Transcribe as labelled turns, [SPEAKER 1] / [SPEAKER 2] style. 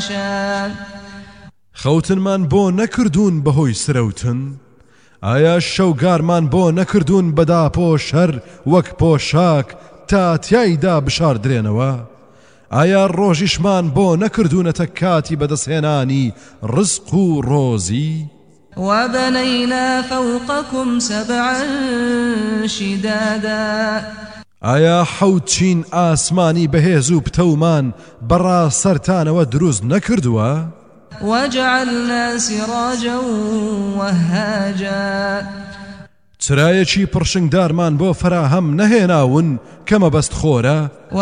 [SPEAKER 1] خەوتنمان بۆ نەکردوون بەهۆی سرەوتن ئایا شەوگارمان بۆ نەکردوون بەدا پۆشەر وەک پۆشاک تا تیایدا بشاردرێنەوە ئایا ڕۆژیشمان بۆ نەکردوونەتە کاتی بەدەستهێنانی ڕزق و ڕۆزی
[SPEAKER 2] وبنينا فوقكم سبعا شدادا
[SPEAKER 1] ئایا حەوت چین ئاسمانی بەهێز و پتەومان بەڕا سەرتانەوە دروست نەکردووە
[SPEAKER 2] وجعلنا سراجا وهاجا
[SPEAKER 1] چرایەکی پڕشنگدارمان بۆ فراهەم نەهێناون کە مەبەست خۆرە